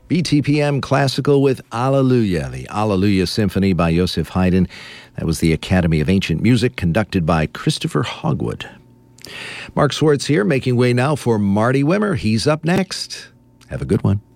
BTPM Classical with Alleluia, the Alleluia Symphony by Joseph Haydn. That was the Academy of Ancient Music, conducted by Christopher Hogwood. Mark Swartz here, making way now for Marty Wimmer. He's up next. Have a good one.